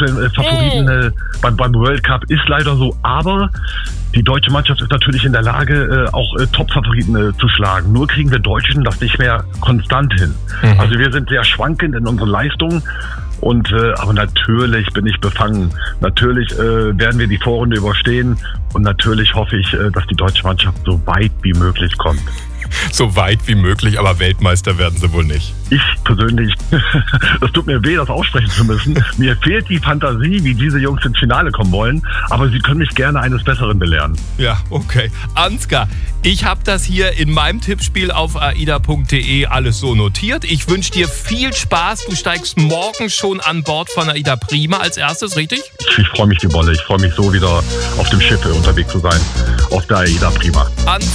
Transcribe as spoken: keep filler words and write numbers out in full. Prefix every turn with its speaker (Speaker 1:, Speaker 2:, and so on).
Speaker 1: aktuellen äh, Favoriten äh, beim, beim World Cup. Ist leider so, aber die deutsche Mannschaft ist natürlich in der Lage, äh, auch äh, Top-Favoriten äh, zu schlagen. Nur kriegen wir Deutschen das nicht mehr konstant hin. Mhm. Also wir sind sehr schwankend in unseren Leistungen. Und äh, aber natürlich bin ich befangen. Natürlich äh, werden wir die Vorrunde überstehen. Und natürlich hoffe ich, äh, dass die deutsche Mannschaft so weit wie möglich kommt.
Speaker 2: So weit wie möglich, aber Weltmeister werden sie wohl nicht.
Speaker 1: Ich persönlich, das tut mir weh, das aussprechen zu müssen. Mir fehlt die Fantasie, wie diese Jungs ins Finale kommen wollen. Aber sie können mich gerne eines Besseren belehren.
Speaker 2: Ja, okay. Ansgar, ich habe das hier in meinem Tippspiel auf aida punkt de alles so notiert. Ich wünsche dir viel Spaß. Du steigst morgen schon an Bord von AIDA Prima als erstes, richtig?
Speaker 1: Ich, ich freue mich wie Bolle. Ich freue mich so, wieder auf dem Schiff unterwegs zu sein. Auf der AIDA Prima.
Speaker 2: Ansgar